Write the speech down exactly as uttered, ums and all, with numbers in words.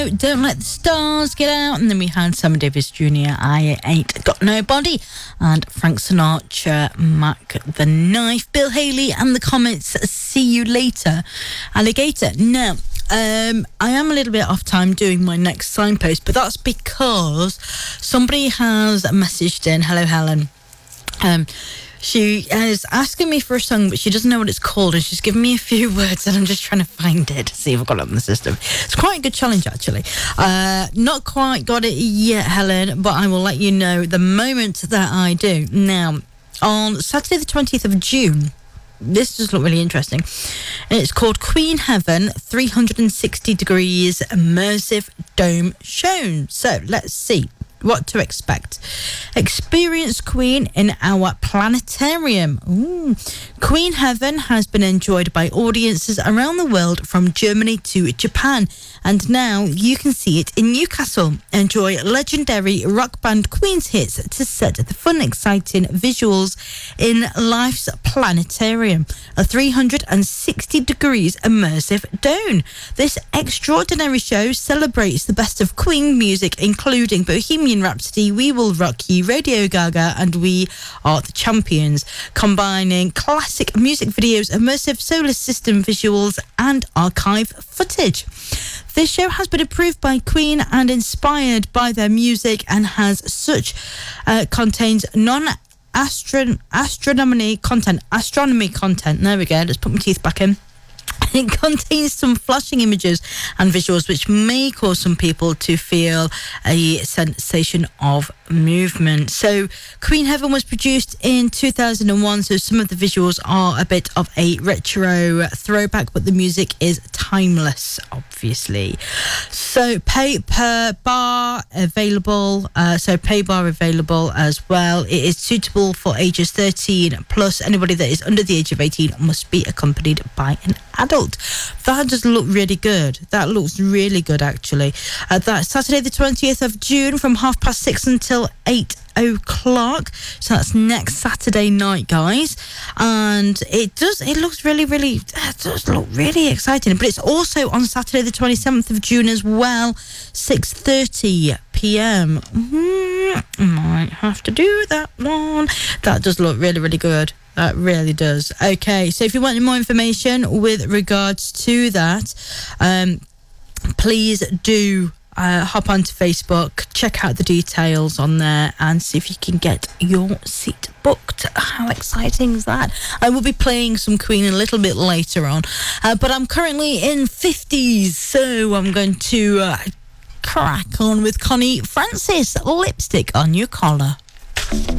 Don't Let the Stars Get Out, and then we had Sammy Davis Junior I Ain't Got Nobody, and Frank Sinatra, Mac the Knife, Bill Haley and the Comets, See You Later, Alligator. Now, um, I am a little bit off time doing my next signpost, but that's because somebody has messaged in. Hello, Helen. Um, She is asking me for a song, but she doesn't know what it's called, and she's given me a few words, and I'm just trying to find it to see if I've got it on the system. It's quite a good challenge, actually. Uh, not quite got it yet, Helen, but I will let you know the moment that I do. Now, on Saturday the twentieth of June, this does look really interesting. It's called Queen Heaven three hundred sixty Degrees Immersive Dome Show. So, let's see what to expect. Experience Queen in our planetarium. Ooh. Queen Heaven has been enjoyed by audiences around the world, from Germany to Japan, and now you can see it in Newcastle. Enjoy legendary rock band Queen's hits to set the fun, exciting visuals in life's planetarium. A three hundred sixty degrees immersive dome. This extraordinary show celebrates the best of Queen music, including Bohemian Rhapsody, We Will Rock You, Radio Gaga, and We Are the Champions, combining classic music videos, immersive solar system visuals, and archive footage. This show has been approved by Queen and inspired by their music, and has such uh, contains non astron astronomy content astronomy content. There we go. Let's put my teeth back in. It contains some flashing images and visuals which may cause some people to feel a sensation of movement. So Queen Heaven was produced in two thousand one, so some of the visuals are a bit of a retro throwback, but the music is timeless, obviously. So pay per bar available, uh, so pay bar available as well. It is suitable for ages thirteen plus. Anybody that is under the age of eighteen must be accompanied by an adult. That does look really good. That looks really good, actually. Uh, that's Saturday the twentieth of June from half past six until eight o'clock. So that's next Saturday night, guys. And it does, it looks really, really, it does look really exciting. But it's also on Saturday the twenty-seventh of June as well, six thirty p.m. Mm-hmm. Might have to do that one. That does look really, really good. That really does. Okay, so if you want more information with regards to that, um, please do uh, hop onto Facebook, check out the details on there, and see if you can get your seat booked. How exciting is that? I will be playing some Queen a little bit later on, uh, but I'm currently in fifties, so I'm going to uh, crack on with Connie Francis, Lipstick on Your Collar.